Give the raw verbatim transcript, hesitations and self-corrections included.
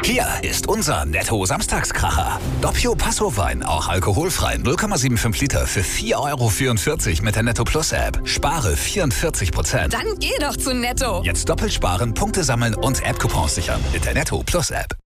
Hier ist unser Netto-Samstagskracher. Doppio Passo-Wein, auch alkoholfrei, null Komma fünfundsiebzig Liter für vier Euro vierundvierzig mit der Netto Plus App. Spare vierundvierzig Prozent. Dann geh doch zu Netto. Jetzt doppelt sparen, Punkte sammeln und App-Coupons sichern mit der Netto Plus App.